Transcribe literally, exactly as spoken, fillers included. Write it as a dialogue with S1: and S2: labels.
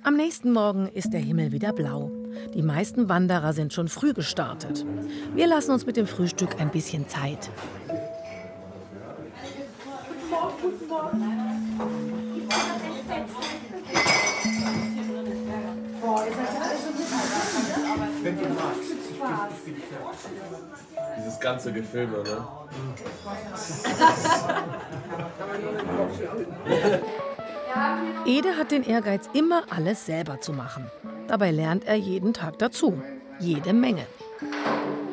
S1: Am nächsten Morgen ist der Himmel wieder blau. Die meisten Wanderer sind schon früh gestartet. Wir lassen uns mit dem Frühstück ein bisschen Zeit.
S2: Guten Morgen.
S3: Dieses ganze Gefilme, ne?
S1: Ede hat den Ehrgeiz, immer alles selber zu machen. Dabei lernt er jeden Tag dazu. Jede Menge.